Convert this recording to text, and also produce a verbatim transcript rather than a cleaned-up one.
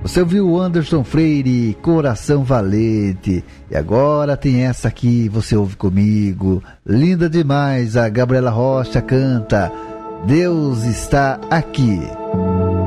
Você ouviu o Anderson Freire, Coração Valente. E agora tem essa aqui, você ouve comigo. Linda demais, a Gabriela Rocha canta Deus Está Aqui.